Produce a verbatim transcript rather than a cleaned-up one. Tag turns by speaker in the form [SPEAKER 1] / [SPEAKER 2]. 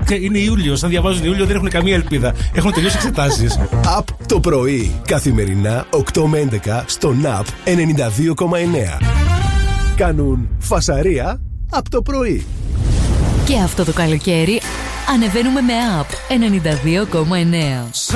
[SPEAKER 1] Είναι Ιούλιος. Αν διαβάζουν Ιούλιο δεν έχουν καμία ελπίδα. Έχουν τελειώσει εξετάσεις.
[SPEAKER 2] Απ' το πρωί. Καθημερινά οκτώ με έντεκα στον Απ ενενήντα δύο κόμμα εννέα. Κάνουν φασαρία απ' το πρωί.
[SPEAKER 3] Και αυτό το καλοκαίρι ανεβαίνουμε με Απ ενενήντα δύο κόμμα εννέα.